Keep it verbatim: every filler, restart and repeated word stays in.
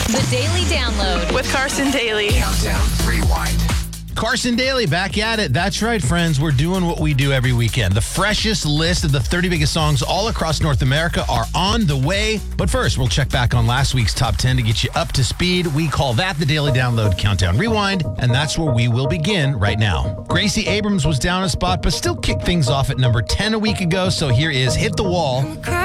The Daily Download with Carson Daly. Countdown Rewind. Carson Daly back at it. That's right, friends. We're doing what we do every weekend. The freshest list of the thirty biggest songs all across North America are on the way. But first, we'll check back on last week's top ten to get you up to speed. We call that the Daily Download Countdown Rewind, and that's where we will begin right now. Gracie Abrams was down a spot, but still kicked things off at number ten a week ago. So here is Hit the Wall.